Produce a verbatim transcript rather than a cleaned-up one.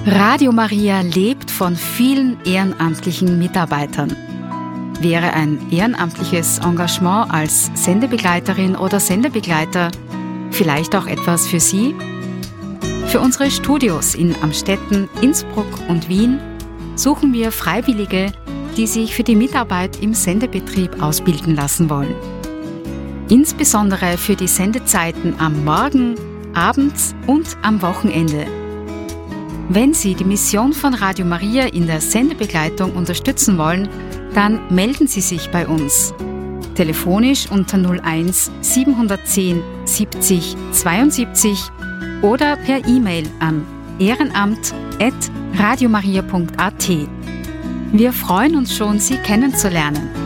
Radio Maria lebt von vielen ehrenamtlichen Mitarbeitern. Wäre ein ehrenamtliches Engagement als Sendebegleiterin oder Sendebegleiter vielleicht auch etwas für Sie? Für unsere Studios in Amstetten, Innsbruck und Wien suchen wir Freiwillige, die sich für die Mitarbeit im Sendebetrieb ausbilden lassen wollen. Insbesondere für die Sendezeiten am Morgen, abends und am Wochenende. Wenn Sie die Mission von Radio Maria in der Sendebegleitung unterstützen wollen, dann melden Sie sich bei uns. Telefonisch unter null eins siebenhundertzehn siebzig zweiundsiebzig oder per E-Mail an ehrenamt at radiomaria punkt at. Wir freuen uns schon, Sie kennenzulernen.